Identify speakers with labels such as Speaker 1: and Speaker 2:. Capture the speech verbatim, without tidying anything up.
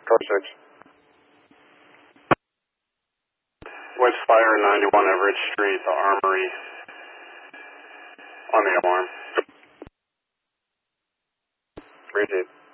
Speaker 1: Car six.
Speaker 2: West Fire, ninety-one Everett Street, the Armory, on the alarm.
Speaker 1: Received.